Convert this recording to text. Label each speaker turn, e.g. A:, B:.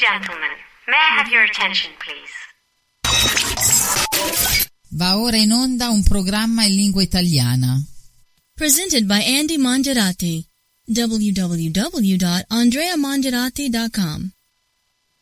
A: gentlemen, may I have your attention, please?
B: Va ora in onda un programma in lingua italiana.
C: Presented by Andy Mongerati. www.andreamongerati.com